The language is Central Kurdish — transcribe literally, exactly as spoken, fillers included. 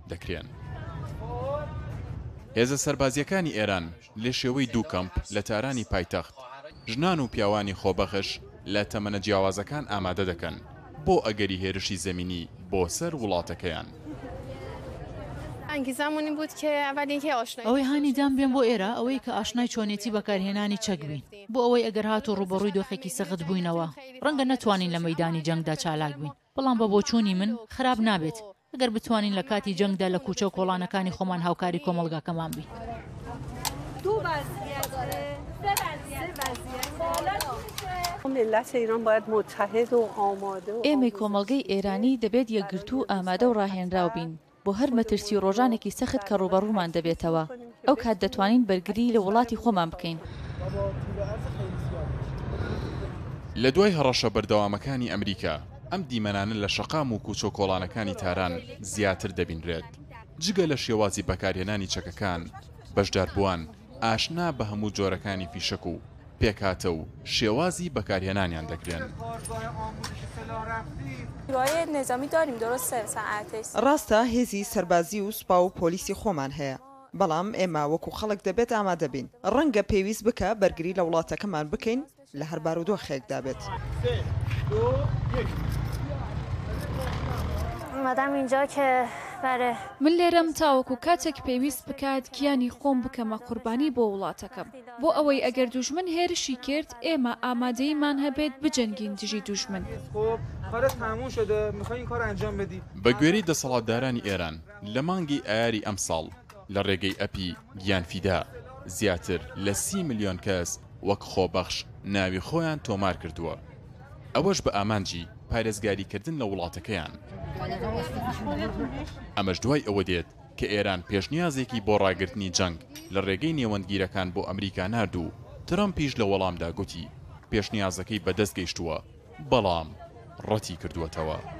دەکرێن. هێزە سەربازیەکانی ئێران لێ شێوەی دوو کەمپ لە تارانی پایتەخت ژنان و پیاوانی خۆبەخش لە تەمەنە جیاوازەکان ئامادە دەکەن بۆ ئەگەری هێرشی زەمینی بۆ سەر وڵاتەکەیان. ئەوەی هانیدان بێن بۆ ئێرە ئەوەی کە ئاشنای چۆنێتی بەکارهێنانی چەک بین بۆ ئەوەی ئەگەر هاتو ڕوبەڕووی دۆخێکی سەخت بووینەوە ڕەنگە نەتوانین لە مەیدانی جەنگدا چالاک بین، بەڵام بە بۆچوونی من خراپ نابێت ئەگەر بتوانین لە کاتی جەنگدا لە کوچە و کۆڵانەکانی خۆمان هاوکاری کۆمەڵگاکەمان بین. ئێمەی کۆمەڵگەی ئێرانی دەبێت یەکگرتو و ئامادە و ڕاهێنراو بین بۆ هەر مەترسی و ڕۆژانێکی سەخت کە ڕوبەڕوومان دەبێتەوە. ئەو کات دەتوانین بەرگری لە وڵاتی خۆمان بکەین. لە دوای هەڕەشە بەردەوامەکانی ئەمریکا ئەم دیمەنانە لە شەقام و کوچە و کۆڵانەکانی تاران زیاتر دەبینرێت. جگە لە شێوازی بەکارهێنانی چەکەکان بەشداربووان ئاشنا بە هەموو جۆرەکانی فیشک و پێکاتە و شێوازی بەکارهێنانیان دەکرێن. ڕاستە هێزی سەربازی و سوپا و پۆلیسی خۆمان هەیە، بەڵام ئێمە وەکو خەڵک دەبێت ئامادە بین. ڕەنگە پێویست بکە بەرگری لە وڵاتەکەمان بکەین لە هەر بارودۆخێکدا بێت. ئەمەدەم اینجا کە من لێرەم تاوەکو کاتێک پێویست بکات گیانی خۆم بکەمە قوربانی بۆ وڵاتەکەم بۆ ئەوەی ئەگەر دوژمن هێرشی کرد ئێمە ئامادەیمان هەبێت بجەنگین دژی دوژمن. بە گوێرەی دەسەڵاتدارانی ئێران لە مانگی ئایاری ئەم ساڵ لە ڕێگەی ئەپی گیانفیدا زیاتر لە سی ملیۆن کەس وەک خۆبەخش ناوی خۆیان تۆمار کردووە، ئەوەش بە ئامانجی پارێزگاریکردن لە وڵاتەکەیان. ئەمەش دوای ئەوە دێت کە ئێران پێشنیازێکی بۆ ڕاگررتنی جەنگ لە ڕێگەی نێوەندگیرەکان بۆ ئەمریکا ناردوو. ترەمپیش لە وەڵامدا گوتی پێشنیازەکەی بەدەست گەیشتووە، بەڵام ڕەتی کردووەتەوە.